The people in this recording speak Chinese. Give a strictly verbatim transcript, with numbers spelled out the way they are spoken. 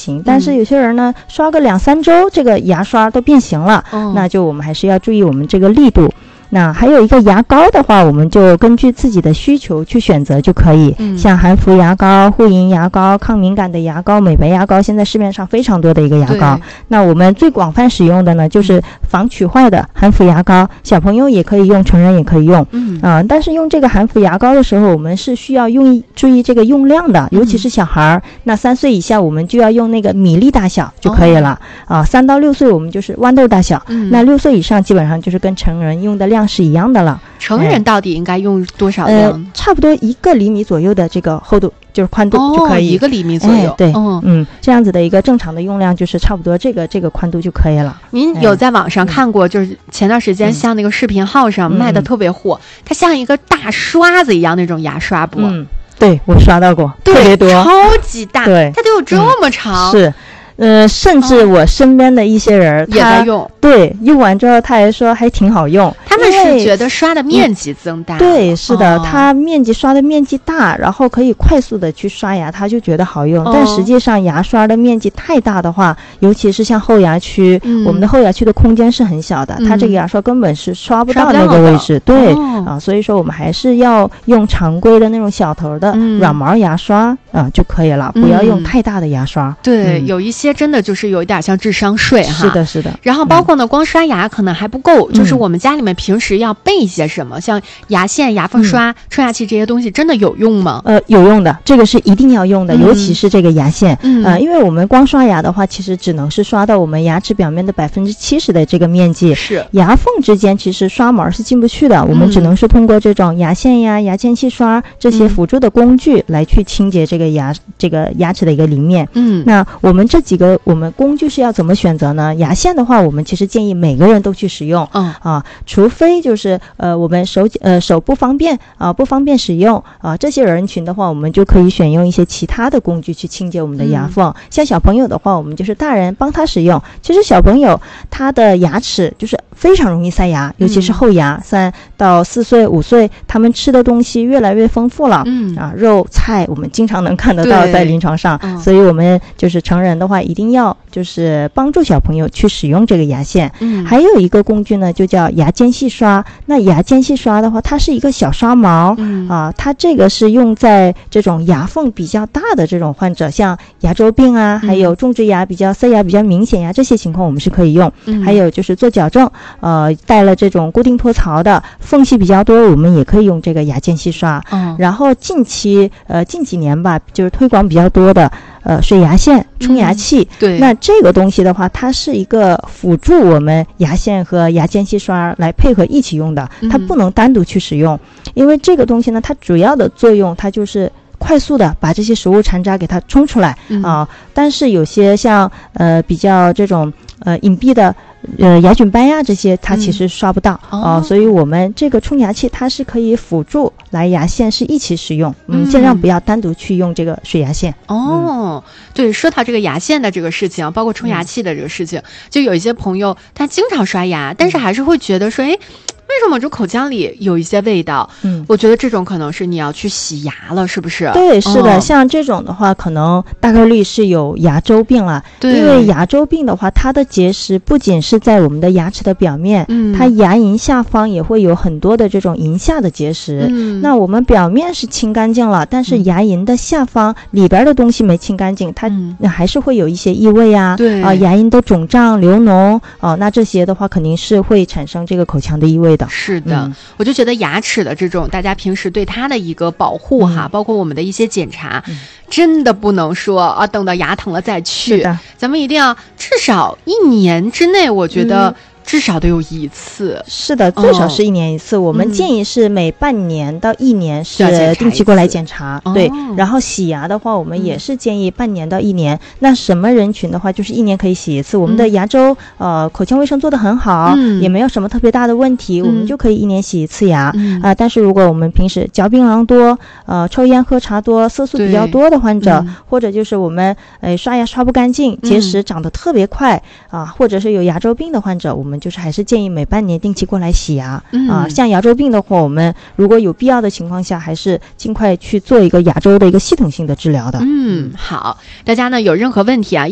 行，但是有些人呢刷个两三周这个牙刷都变形了、嗯、那就我们还是要注意我们这个力度。那还有一个牙膏的话，我们就根据自己的需求去选择就可以、嗯、像含氟牙膏、护龈牙膏、抗敏感的牙膏、美白牙膏，现在市面上非常多的一个牙膏。那我们最广泛使用的呢就是防龋坏的含氟牙膏，小朋友也可以用，成人也可以用。嗯啊、呃，但是用这个含氟牙膏的时候，我们是需要用注意这个用量的，尤其是小孩、嗯、那三岁以下我们就要用那个米粒大小就可以了、哦、啊，三到六岁我们就是豌豆大小、嗯、那六岁以上基本上就是跟成人用的量是一样的了。 成人到底应该用多少量、 呃、差不多一个厘米左右的这个厚度，就是宽度就可以、 哦、一个厘米左右、 哎、对、哦、嗯，这样子的一个正常的用量就是差不多这个这个宽度就可以了。 您有在网上看过、哎、就是前段时间像那个视频号上卖的特别火、嗯、它像一个大刷子一样那种牙刷布。 嗯，对，我刷到过，特别多， 超级大， 对， 它得有这么长、 嗯、是呃，甚至我身边的一些人、哦、 也在用， 对，用完之后他还说还挺好用。 他们是觉得刷的面积增大、嗯、 对，是的、 哦、 它面积刷的面积大，然后可以快速的去刷牙，他就觉得好用、哦、但实际上牙刷的面积太大的话，尤其是像后牙区、嗯、我们的后牙区的空间是很小的、嗯、它这个牙刷根本是刷不到那个位置，对、哦、啊，所以说我们还是要用常规的那种小头的软毛牙刷、嗯、啊就可以了，不要用太大的牙刷、嗯、 对、嗯、有一些真的就是有一点像智商税哈。 是的是的。 然后包括呢、嗯、光刷牙可能还不够、嗯、就是我们家里面平时要备一些什么，像牙线、牙缝刷、嗯、冲牙器这些东西真的有用吗？ 呃，有用的，这个是一定要用的、嗯、尤其是这个牙线、嗯、呃，因为我们光刷牙的话其实只能是刷到我们牙齿表面的百分之七十的这个面积， 是牙缝之间其实刷毛是进不去的、嗯、我们只能是通过这种牙线呀、牙间隙刷这些辅助的工具来去清洁这个牙这个牙齿的一个邻面。嗯，那我们这几个我们工具是要怎么选择呢？牙线的话我们其实建议每个人都去使用。嗯啊，除非就是呃我们手呃手不方便啊、呃、不方便使用啊，这些人群的话我们就可以选用一些其他的工具去清洁我们的牙缝、嗯、像小朋友的话我们就是大人帮他使用。其实小朋友他的牙齿就是非常容易塞牙，尤其是后牙，三、嗯、到四岁五岁他们吃的东西越来越丰富了。嗯啊，肉菜我们经常能看得到在临床上、嗯、所以我们就是成人的话一定要就是帮助小朋友去使用这个牙线。嗯，还有一个工具呢就叫牙间隙刷。那牙间隙刷的话它是一个小刷毛、嗯、啊，它这个是用在这种牙缝比较大的这种患者，像牙周病啊、嗯、还有种植牙比较塞牙比较明显呀，这些情况我们是可以用、嗯、还有就是做矫正呃，带了这种固定托槽的缝隙比较多我们也可以用这个牙间隙刷、嗯、然后近期呃近几年吧就是推广比较多的呃水牙线、冲牙器、嗯、对，那这个东西的话它是一个辅助我们牙线和牙间隙刷来配合一起用的，它不能单独去使用、嗯、因为这个东西呢它主要的作用它就是快速的把这些食物残渣给它冲出来、嗯、啊，但是有些像呃比较这种呃隐蔽的呃牙菌斑呀这些它其实刷不到、嗯、啊、哦，所以我们这个冲牙器它是可以辅助来牙线是一起使用，嗯，尽量不要单独去用这个水牙线。 哦、嗯，对，说到这个牙线的这个事情，包括冲牙器的这个事情、嗯、就有一些朋友他经常刷牙，但是还是会觉得说，哎，为什么这口腔里有一些味道？嗯，我觉得这种可能是你要去洗牙了，是不是？ 对，是的、哦、像这种的话可能大概率是有牙周病了。对，因为牙周病的话它的结石不仅是在我们的牙齿的表面、嗯、它牙龈下方也会有很多的这种龈下的结石、嗯、那我们表面是清干净了，但是牙龈的下方、嗯、里边的东西没清干净，它还是会有一些异味啊，对啊、呃，牙龈的肿胀流脓啊、呃，那这些的话肯定是会产生这个口腔的异味的。 是的、嗯、我就觉得牙齿的这种大家平时对它的一个保护哈、嗯、包括我们的一些检查、嗯、真的不能说啊等到牙疼了再去，咱们一定要至少一年之内我觉得、嗯至少得有一次。 是的，最少是一年一次、哦、我们建议是每半年到一年是定期过来检查、哦、对，然后洗牙的话我们也是建议半年到一年、嗯、那什么人群的话就是一年可以洗一次，我们的牙周、嗯、呃口腔卫生做得很好、嗯、也没有什么特别大的问题、嗯、我们就可以一年洗一次牙、嗯呃、但是如果我们平时嚼槟榔多呃抽烟喝茶多色素比较多的患者、嗯、或者就是我们呃刷牙刷不干净，结石长得特别快啊、呃，或者是有牙周病的患者，我们就是还是建议每半年定期过来洗牙、嗯、啊。像牙周病的话我们如果有必要的情况下还是尽快去做一个牙周的一个系统性的治疗的。 嗯，好，大家呢有任何问题啊